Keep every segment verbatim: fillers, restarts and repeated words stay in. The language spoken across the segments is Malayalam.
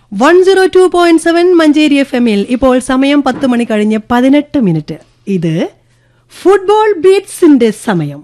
One zero two point seven Manjeri F എമ്മിൽ ഇപ്പോൾ സമയം പത്ത് മണി കഴിഞ്ഞ് പതിനെട്ട് മിനിറ്റ്. ഇത് ഫുട്ബോൾ ബീറ്റ്സിന്റെ സമയം.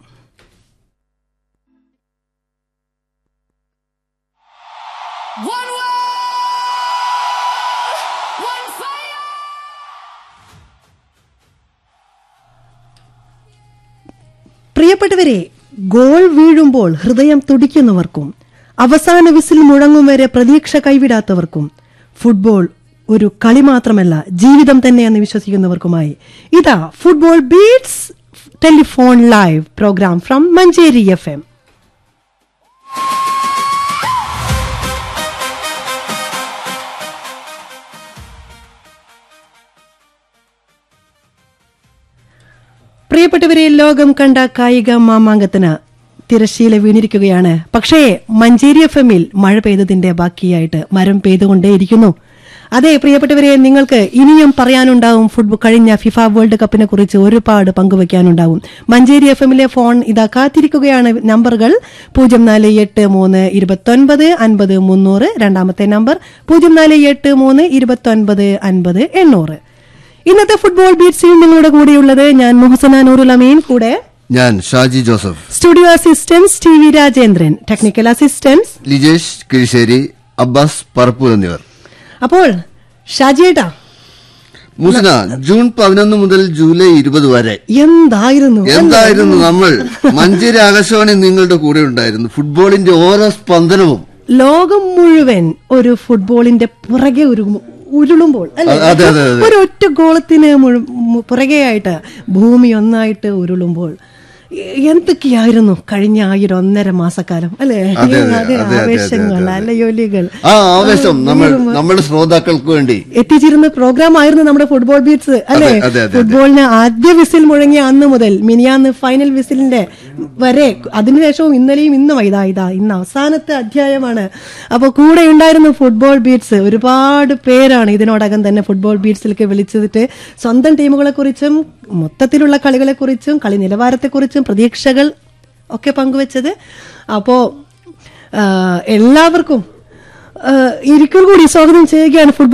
പ്രിയപ്പെട്ടവരെ, ഗോൾ വീഴുമ്പോൾ ഹൃദയം തുടിക്കുന്നവർക്കും അവസാന വിസിൽ മുഴങ്ങും വരെ പ്രതീക്ഷ കൈവിടാത്തവർക്കും ഫുട്ബോൾ ഒരു കളി മാത്രമല്ല, ജീവിതം തന്നെയെന്ന് വിശ്വസിക്കുന്നവർക്കുമായി ഇതാ football beats telephone live programme from Manjeri F M. പ്രിയപ്പെട്ടവരെ, ലോകം കണ്ട കായിക മാമാങ്കത്തിന് തിരശ്ശീല വീണിരിക്കുകയാണ്. പക്ഷേ മഞ്ചേരി എഫ് എമ്മിൽ മഴ പെയ്തതിന്റെ ബാക്കിയായിട്ട് മരം പെയ്തുകൊണ്ടേയിരിക്കുന്നു. അതെ പ്രിയപ്പെട്ടവരെ, നിങ്ങൾക്ക് ഇനിയും പറയാനുണ്ടാവും. ഫുട്ബോൾ കഴിഞ്ഞ ഫിഫ വേൾഡ് കപ്പിനെ കുറിച്ച് ഒരുപാട് പങ്കുവയ്ക്കാനുണ്ടാവും. മഞ്ചേരി എഫ് എമ്മിലെ ഫോൺ ഇതാ കാത്തിരിക്കുകയാണ്. നമ്പറുകൾ പൂജ്യം നാല് എട്ട് മൂന്ന് ഇരുപത്തൊൻപത് അൻപത് മുന്നൂറ്, രണ്ടാമത്തെ നമ്പർ പൂജ്യം നാല് എട്ട് മൂന്ന് ഇരുപത്തൊൻപത് അൻപത് എണ്ണൂറ്. ഇന്നത്തെ ഫുട്ബോൾ ബീറ്റ്സിൽ നിങ്ങളുടെ കൂടെയുള്ളത് ഞാൻ മുഹസന നൂറുൽ അമീൻ, കൂടെ ഞാൻ Shaji Joseph, studio assistance T V Rajendran, technical assistance Lijesh Kizhissery, Abbas Parappur എന്നിവർ. അപ്പോൾ ഷാജിയേട്ടാ, മുസ്ന, ജൂൺ പതിനൊന്ന് മുതൽ ജൂലൈ ഇരുപത് വരെ എന്തായിരുന്നു എന്തായിരുന്നു നമ്മൾ മഞ്ചേരി ആകാശവാണി നിങ്ങളുടെ കൂടെ ഉണ്ടായിരുന്നു. ഫുട്ബോളിന്റെ ഓരോ സ്പന്ദനവും ലോകം മുഴുവൻ ഒരു ഫുട്ബോളിന്റെ പുറകെ ഒരു ഉരുളുമ്പോൾ ഒരു ഒറ്റ ഗോളത്തിന് പുറകെയായിട്ട് ഭൂമി ഒന്നായിട്ട് ഉരുളുമ്പോൾ എന്തൊക്കെയായിരുന്നു കഴിഞ്ഞ ആ ഒരു ഒന്നര മാസക്കാലം അല്ലെ? ആവേശങ്ങൾ, അലയൊലികൾ, ആ ആവേശം നമ്മൾ നമ്മുടെ ശ്രോതാക്കൾക്ക് വേണ്ടി എത്തിച്ചിരുന്ന പ്രോഗ്രാം ആയിരുന്നു നമ്മുടെ ഫുട്ബോൾ ബീറ്റ്സ് അല്ലെ? ഫുട്ബോളിന് ആദ്യ വിസിൽ മുഴങ്ങിയ അന്ന് മുതൽ മിനിയാന്ന് ഫൈനൽ വിസിലിന്റെ വരെ, അതിനുശേഷവും ഇന്നലെയും ഇന്നും ഇതാ ഇതാ ഇന്ന് അവസാനത്തെ അധ്യായമാണ്. അപ്പൊ കൂടെ ഉണ്ടായിരുന്ന ഫുട്ബോൾ ബീറ്റ്സ് ഒരുപാട് പേരാണ് ഇതിനോടകം തന്നെ ഫുട്ബോൾ ബീറ്റ്സിലേക്ക് വിളിച്ചിട്ട് സ്വന്തം ടീമുകളെ കുറിച്ചും മൊത്തത്തിലുള്ള കളികളെ കുറിച്ചും കളി നിലവാരത്തെ കുറിച്ചും പ്രതീക്ഷകൾ ഒക്കെ പങ്കുവച്ചത്. അപ്പോ എല്ലാവർക്കും ഒരിക്കൽ കൂടി സ്വാഗതം ചെയ്യുകയാണ് ഫുട്ബോൾ